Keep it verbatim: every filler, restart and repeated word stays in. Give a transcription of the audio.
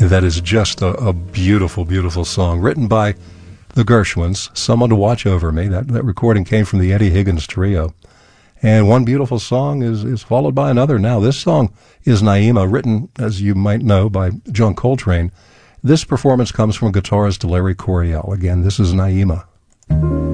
That is just a, a beautiful, beautiful song, written by the Gershwins, Someone to Watch Over Me. That, that recording came from the Eddie Higgins Trio. And one beautiful song is, is followed by another. Now, this song is Naima, written, as you might know, by John Coltrane. This performance comes from guitarist Larry Coryell. Again, this is Naima.